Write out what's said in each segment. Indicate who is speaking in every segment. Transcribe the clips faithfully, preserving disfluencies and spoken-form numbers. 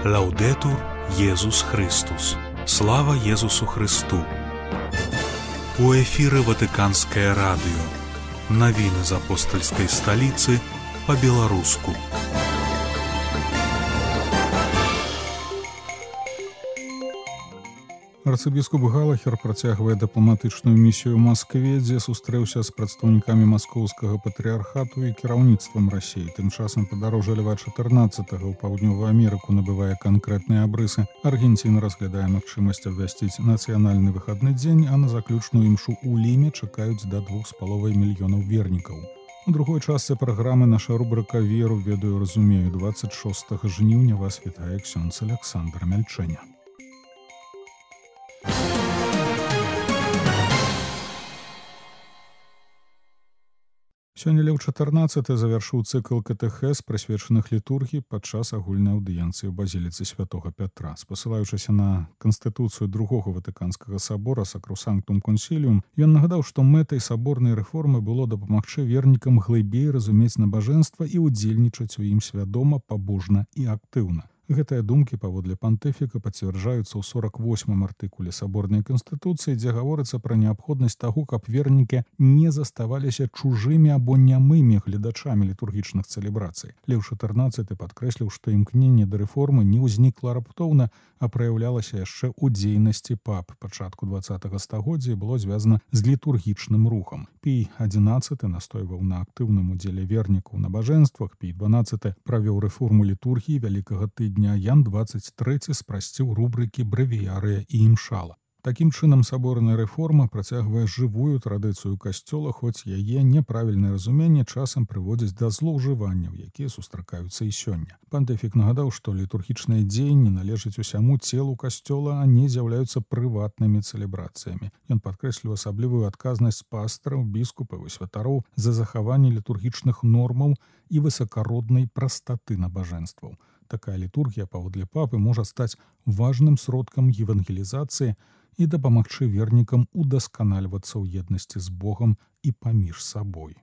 Speaker 1: Лаўдэтур Езус Христус. Слава Езусу Христу. У эфіры Ватыканскае радыё. Навіны з апостальскай сталіцы па-беларуску.
Speaker 2: Арцыбіскуп Галахер працягвае дыпламатычную місію ў Маскве, дзе сустрэўся з прадстаўнікамі маскоўскага патрыархату і кіраўніцтвам Расіі. Тым часам падарожжа Льва чатырнаццатага ў Паўднёвую Амерыку набывае канкрэтныя абрысы. Аргенціна разглядае магчымасць абвясціць нацыянальны выхадны дзень, а на заключную імшу ў Ліме чакаюць да двух з паловай мільёнаў вернікаў. У другой частцы праграмы наша рубрыка «Веру, ведаю, разумею». дваццаць шостага жніўня вас вітае ксёндз Аляксандр Мяльчэня. Сёння Леў чатырнаццаты завяршыў цыкл катэхез, прысвечаных літургіі падчас агульнай аўдыенцыі ў базіліцы святога Пятра. Спасылаючыся на канстытуцыю другога ватыканскага сабора «Сакросанктум консіліум», ён нагадаў, што мэтай саборнай рэформы было дапамагчы вернікам глыбей разумець набажэнства і ўдзельнічаць у ім свядома, пабожна і актыўна. Гэтыя думкі, паводле пантыфіка, пацвярджаюцца ў сорак восьмым артыкуле саборнай канстытуцыі, дзе гаворыцца пра неабходнасць таго, каб вернікі не заставаліся чужымі або нямымі гледачамі літургічных цэлебрацый. Леў чатырнаццаты падкрэсліў, што імкненне да рэформы не ўзнікла раптоўна, а праяўлялася яшчэ ў дзейнасці пап. Пачатку дваццатага стагоддзя было звязана з літургічным рухам. Пій адзінаццаты настойваў на актыўным удзеле вернікаў у набажэнствах, Пій дванаццаты правёў рэформу літургіі вялікага тыдня, Ян дваццаць трэці спрасціў рубрыкі брэвіярыя і імшала. Такім чынам, саборная рэформа працягвае жывую традыцыю касцёла, хоць яе няправільнае разуменне часам прыводзіць да злоўжыванняў, якія сустракаюцца і сёння. Пантыфік нагадаў, што літургічныя дзеянні належаць усяму целу касцёла, а не з'яўляюцца прыватнымі цэлебрацыямі. Ён падкрэсліў асаблівую адказнасць пастараў, біскупаў і святароў за захаванне літургічных нормаў і высакароднай прастаты набажэнстваў. Такая літургія, паводле папы, можа стаць важным сродкам евангелізацыі і дапамагчы вернікам удасканальвацца ў еднасці з Богам і паміж сабой.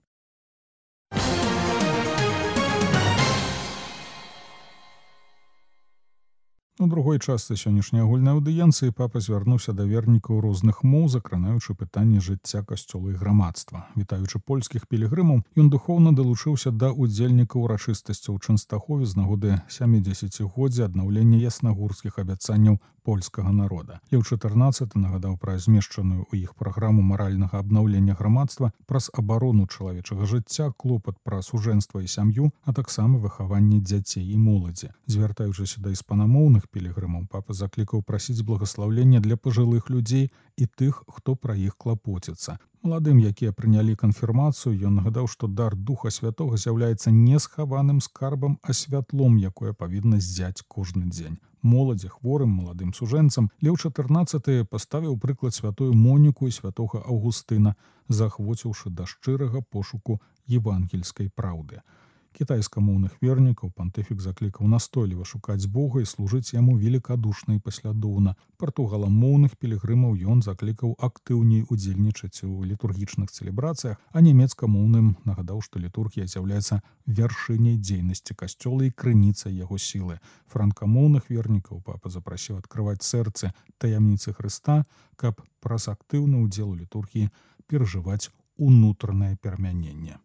Speaker 2: У другой частцы сённяшняй агульнай аўдыенцыі папа звярнуўся да вернікаў розных моў, закранаючы пытанні жыцця касцёла і грамадства. Вітаючы польскіх пілігрымаў, ён духоўна далучыўся да ўдзельнікаў урачыстасцяў у Чэнстахове з нагоды сямідзесяцігоддзя аднаўлення яснагорскіх абяцанняў польскага народа. Леў чатырнаццаты нагадаў пра змешчаную ў іх праграму маральнага абнаўлення грамадства, праз абарону чалавечага жыцця, клопат пра сужэнства і сям'ю, а таксама выхаванне дзяцей і моладзі. Звяртаючыся да іспанамоўных пілігрымаў, папа заклікаў прасіць благаслаўлення для пажылых людзей і тых, хто пра іх клапоціцца. Маладым, якія прынялі канфірмацыю, ён нагадаў, што дар Духа Святога з'яўляецца не схаваным скарбам, а святлом, якое павінна ззяць кожны дзень. Моладзі, хворым, маладым сужэнцам Леў чатырнаццаты паставіў прыклад святую Моніку і святога Аўгустына, заахвоціўшы да шчырага пошуку евангельскай праўды. Кітайскамоўных вернікаў пантыфік заклікаў настойліва шукаць Бога і служыць яму велікадушна і паслядоўна. Партугаламоўных пілігрымаў ён заклікаў актыўней удзельнічаць у літургічных цэлебрацыях, а нямецкамоўным нагадаў, што літургія з'яўляецца вяршыняй дзейнасці касцёла і крыніцай яго сілы. Франкамоўных вернікаў папа запрасіў адкрываць сэрцы таямніцы Хрыста, каб праз актыўны ўдзел у літургіі перажываць унутранае перамяненне.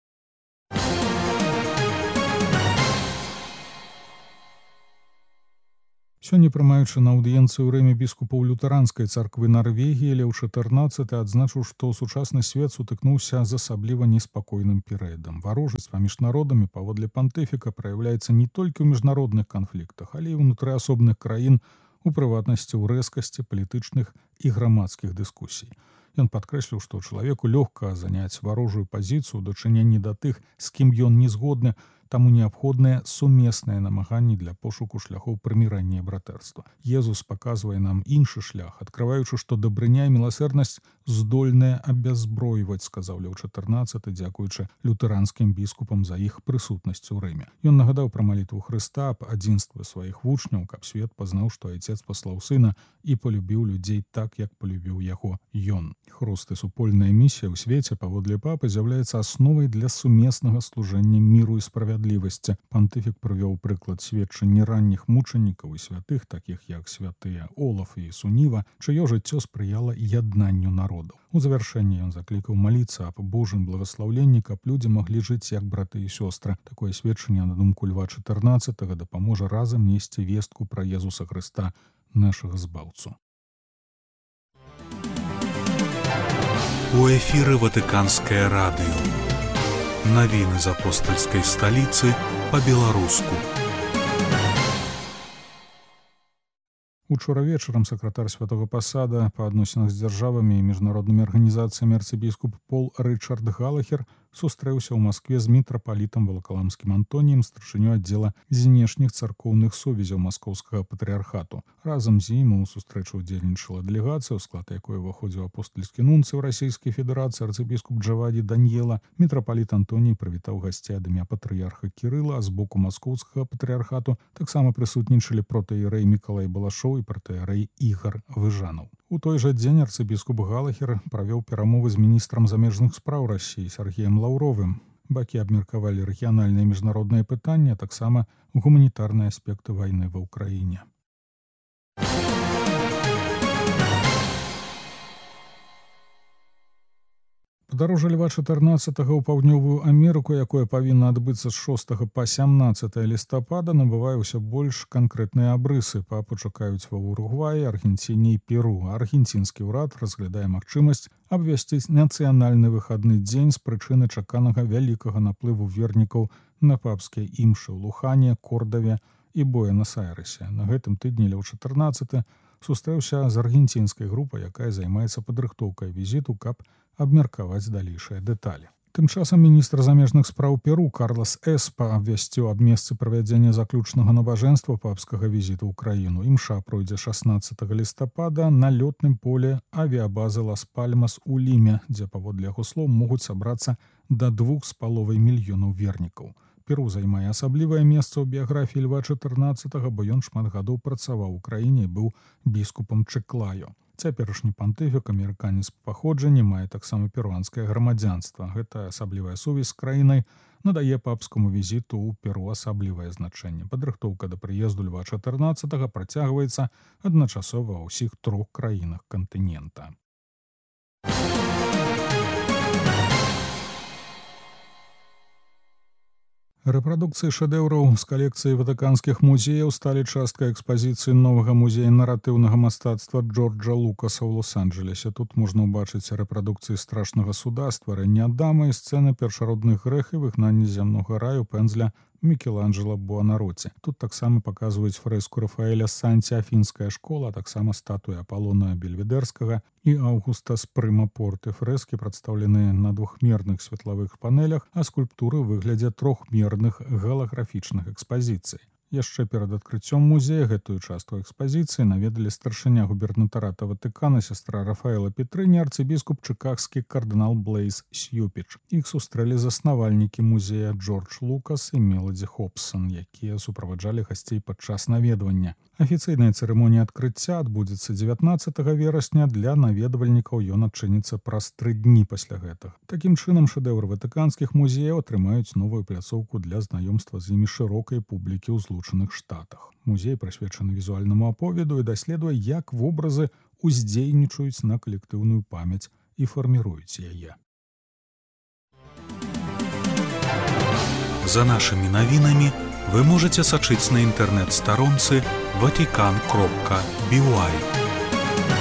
Speaker 2: Сёння, прымаючы на аўдыенцыю ў Рыме біскупаў лютэранскай царквы Нарвегіі, Леў чатырнаццаты адзначыў, што сучасны свет сутыкнуўся з асабліва неспакойным перыядам. Варожасць паміж народамі, паводле пантыфіка, праяўляецца не толькі ў міжнародных канфліктах, але і ўнутры асобных краін, у прыватнасці ў рэзкасці палітычных і грамадскіх дыскусій. Ён падкрэсліў, што чалавеку лёгка заняць варожую пазіцыю ў дачыненні да тых, з кім ён не згодны, таму неабходныя сумесныя намаганні для пошуку шляхоў прымірання і братэрства. Езус паказвае нам іншы шлях, адкрываючы, што дабрыня і міласэрнасць здольныя абяззброіваць, сказаў Леў чатырнаццаты, дзякуючы лютэранскім біскупам за іх прысутнасць у Рыме. Ён нагадаў пра малітву Хрыста аб адзінстве сваіх вучняў, каб свет пазнаў, што Айцец паслаў Сына і палюбіў людзей так, як палюбіў яго ён. Хрост і супольная місія ў свеце, паводле папы, з'яўляецца асновай для сумеснага служэння міру і справядлівасці. справядлівасці. Пантыфік прывёў прыклад сведчання ранніх мучанікаў і святых, такіх як святыя Олаф і Суніва, чыё жыццё спрыяла яднанню народаў. У завяршэнні ён заклікаў маліцца аб Божым благаслаўленні, каб людзі маглі жыць як браты і сёстры. Такое сведчанне, на думку Льва чатырнаццатага, дапаможа разам несці вестку пра Езуса Хрыста, нашага збаўцу.
Speaker 1: У эфіры Ватыканскае радыё. Навіны з апостальскай сталіцы па-беларуску.
Speaker 2: Учора вечарам сакратар святого пасада па адносінах з дзяржавамі і міжнароднымі арганізацыямі арцыбіскуп Пол Рычард Галахер сустрэўся ў Маскве з мітрапалітам Валакаламскім Антоніем, старшынёй аддзела знешніх царкоўных сувязяў маскоўскага патрыархату. Разам з ім у сустрэчу ўдзельнічала дэлегацыя, у склад якой уваходзіў апостальскі нунцы ў Расійскай Федэрацыі арцыбіскуп Джаваді Даньела. Мітрапаліт Антоній прывітаў гасцей ад імя патрыярха Кірыла, а з боку маскоўскага патрыархату таксама прысутнічалі протэірэй Мікалай Балашоў і пратэірэй Ігар Выжанаў. У той жа дзень арцыбіскуп Галахер правёў перамовы з міністрам замежных спраў Расіі Сергеем Лаўровым. Бакі абмеркавалі рэгіянальныя і міжнародныя пытанні, а таксама гуманітарныя аспекты вайны ва ўкраіне. Падарожжа Льва чатырнаццатага ў паўднёвую Амерыку, якое павінна адбыцца з шостага па сямнаццатае лістапада, набывае ўсё больш канкрэтныя абрысы. Папу чакаюць ва Уругваі, Аргенціне і Перу. Аргенцінскі ўрад разглядае магчымасць абвясціць нацыянальны выхадны дзень з прычыны чаканага вялікага наплыву вернікаў на папскія імшы ў Лухане, Кордаве і Буэнас-Айрэсе. На гэтым тыдні Леў чатырнаццаты сустрэўся з аргенцінскай групай, якая займаецца падрыхтоўкай візіту, каб абмеркаваць далейшыя дэталі. Тым часам міністр замежных спраў Перу Карлас Эспа абвясціў аб месцы правядзення заключнага набажэнства папскага візіту ў краіну. Імша пройдзе шаснаццатага лістапада на лётным поле авіябазы Лас-Пальмас у Ліме, дзе, паводле яго слоў, могуць сабрацца да двух з паловай мільёнаў вернікаў. Перу займае асаблівае месца ў біяграфіі Льва чатырнаццатага, бо ён шмат гадоў працаваў у краіне і быў біскупам Чыклаю. Цяперашні пантыфік, амерыканец па паходжанні, мае таксама перуанскае грамадзянства. Гэта асаблівая сувязь з краінай надае папскаму візіту ў Перу асаблівае значэнне. Падрыхтоўка да прыезду Льва чатырнаццатага працягваецца адначасова ва ўсіх трох краінах кантынента. Рэпрадукцыі шэдэўраў з калекцыі ватыканскіх музеяў сталі часткай экспазіцыі новага музея наратыўнага мастацтва Джорджа Лукаса ў Лос-Анджэлесе. Тут можна ўбачыць рэпрадукцыі страшнага суда, стварэння Адама і сцэны першародных грэх і выгнання зямнога раю пэндзля Мікеланджела Буанароці. Тут таксама паказваюць фрэску Рафаэля Санці «Афінская школа», а таксама статуі Апалона Бельведэрскага і Аўгуста з Прыма-Порты. Фрэскі прадстаўлены на двухмерных светлавых панелях, а скульптуры ў выглядзе трохмерных галаграфічных экспазіцый. Яшчэ перад адкрыццём музея гэтую частку экспазіцыі наведалі старшыня губернатарата Ватыкана сястра Рафаэла Петрыні, арцыбіскуп чыкагскі кардынал Блэйз Сьюпіч. Іх сустрэлі заснавальнікі музея Джордж Лукас і Меладзі Хобсон, якія суправаджалі гасцей падчас наведвання. Афіцыйная цырымонія адкрыцця адбудзецца дзевятнаццатага верасня, для наведвальнікаў ён адчыніцца праз тры дні пасля гэтага. Такім чынам, шэдэўры ватыканскіх музеяў атрымаюць новую пляцоўку для знаёмства з імі шырокай публікі ў Злучаных Штатах. Музей прысвечаны візуальнаму аповеду і даследуе, як вобразы уздзейнічаюць на калектыўную памяць і фарміруюць яе.
Speaker 1: За нашымі навінамі вы можете сачыць на інтэрнэт-старонцы ватикан кропка би уай.